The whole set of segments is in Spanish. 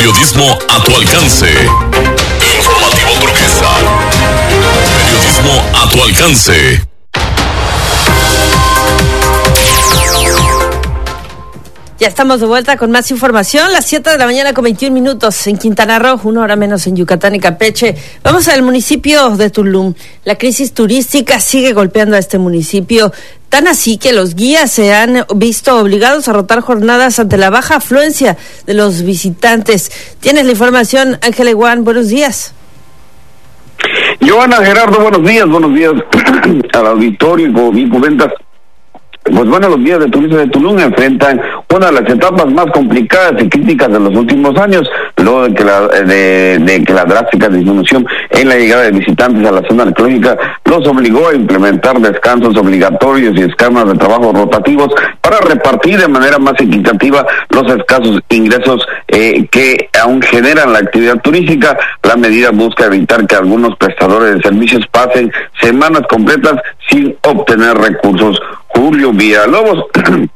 Periodismo a tu alcance. Informativo Turquesa. Periodismo a tu alcance. Ya estamos de vuelta con más información, las 7 de la mañana con 21 minutos en Quintana Roo, 1 hora menos en Yucatán y Campeche. Vamos al municipio de Tulum. La crisis turística sigue golpeando a este municipio, tan así que los guías se han visto obligados a rotar jornadas ante la baja afluencia de los visitantes. Tienes la información, Ángel Iguán, buenos días. Joana, Gerardo, buenos días al auditorio, y como bien comentas, pues bueno, los guías de turismo de Tulum enfrentan una de las etapas más complicadas y críticas de los últimos años, luego de que la drástica disminución en la llegada de visitantes a la zona arqueológica los obligó a implementar descansos obligatorios y esquemas de trabajo rotativos para repartir de manera más equitativa los escasos ingresos que aún generan la actividad turística. La medida busca evitar que algunos prestadores de servicios pasen semanas completas sin obtener recursos. Julio Villalobos,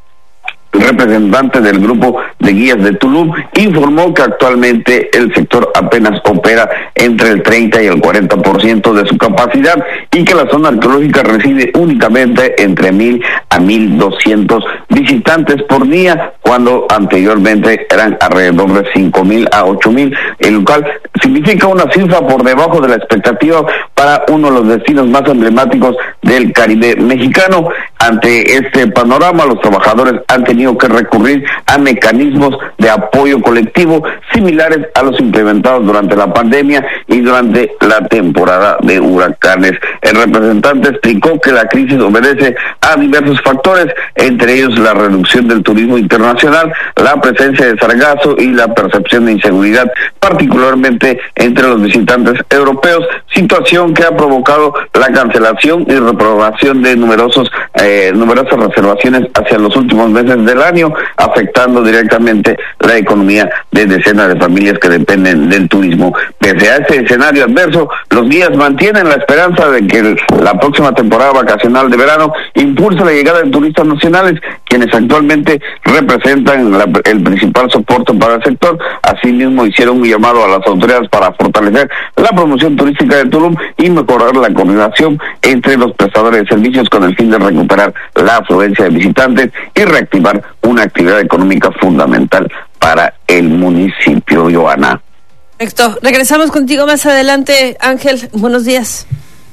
representante del grupo de guías de Tulum, informó que actualmente el sector apenas opera entre el 30 y el 40% de su capacidad y que la zona arqueológica recibe únicamente entre 1,000 a 1,200 visitantes por día, cuando anteriormente eran alrededor de 5,000 a 8,000, el cual significa una cifra por debajo de la expectativa para uno de los destinos más emblemáticos del Caribe mexicano. Ante este panorama, los trabajadores han tenido que recurrir a mecanismos de apoyo colectivo similares a los implementados durante la pandemia y durante la temporada de huracanes. El representante explicó que la crisis obedece a diversos factores, entre ellos la reducción del turismo internacional, la presencia de sargazo y la percepción de inseguridad, particularmente entre los visitantes europeos, situación que ha provocado la cancelación y reprobación de numerosas reservaciones hacia los últimos meses del año, afectando directamente la economía de decenas de familias que dependen del turismo. Pese a este escenario adverso, los guías mantienen la esperanza de que la próxima temporada vacacional de verano impulse la llegada de turistas nacionales, quienes actualmente representan el principal soporte para el sector. Asimismo, hicieron un llamado a las autoridades para fortalecer la promoción turística de Tulum y mejorar la coordinación entre los prestadores de servicios con el fin de recuperar la afluencia de visitantes y reactivar una actividad económica fundamental para el municipio, Joana. Perfecto. Regresamos contigo más adelante, Ángel. Buenos días.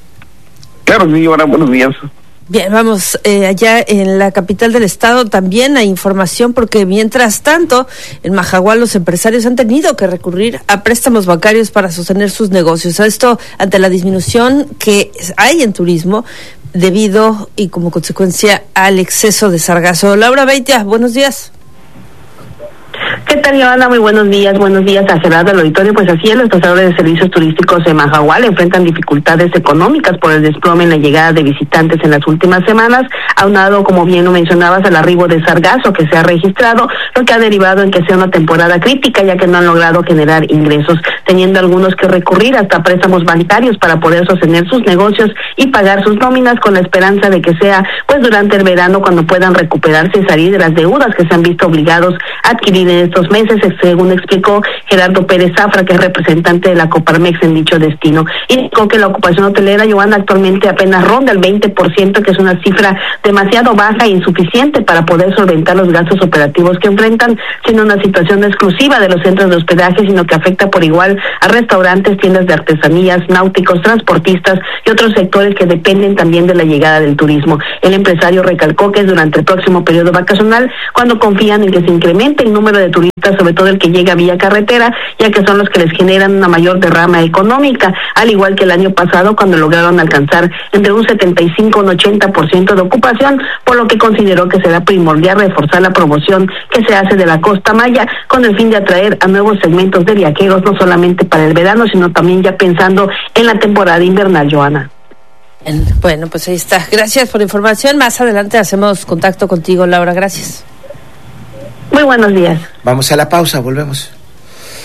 Claro, sí, Joana, buenos días. Bien, vamos allá en la capital del estado también hay información, porque mientras tanto en Majagual los empresarios han tenido que recurrir a préstamos bancarios para sostener sus negocios. Esto ante la disminución que hay en turismo debido y como consecuencia al exceso de sargazo. Laura Beitia, buenos días. ¿Qué tal, Joana? Muy buenos días a Gerardo del auditorio. Pues así es, los prestadores de servicios turísticos de Majagual enfrentan dificultades económicas por el desplome en la llegada de visitantes en las últimas semanas, aunado, como bien lo mencionabas, al arribo de sargazo que se ha registrado, lo que ha derivado en que sea una temporada crítica, ya que no han logrado generar ingresos, teniendo algunos que recurrir hasta préstamos bancarios para poder sostener sus negocios y pagar sus nóminas, con la esperanza de que sea pues durante el verano cuando puedan recuperarse y salir de las deudas que se han visto obligados a adquirir en estos meses, según explicó Gerardo Pérez Zafra, que es representante de la Coparmex en dicho destino. Indicó que la ocupación hotelera, Joana, actualmente apenas ronda el 20%, que es una cifra demasiado baja e insuficiente para poder solventar los gastos operativos que enfrentan, siendo una situación exclusiva de los centros de hospedaje, sino que afecta por igual a restaurantes, tiendas de artesanías, náuticos, transportistas y otros sectores que dependen también de la llegada del turismo. El empresario recalcó que es durante el próximo periodo vacacional cuando confían en que se incremente el número de turistas, sobre todo el que llega vía carretera, ya que son los que les generan una mayor derrama económica, al igual que el año pasado, cuando lograron alcanzar entre un 75 y un 80% de ocupación, por lo que consideró que será primordial reforzar la promoción que se hace de la Costa Maya, con el fin de atraer a nuevos segmentos de viajeros, no solamente para el verano, sino también ya pensando en la temporada invernal, Joana. Bueno, pues ahí está. Gracias por la información. Más adelante hacemos contacto contigo, Laura. Gracias. Muy buenos días. Vamos a la pausa, volvemos.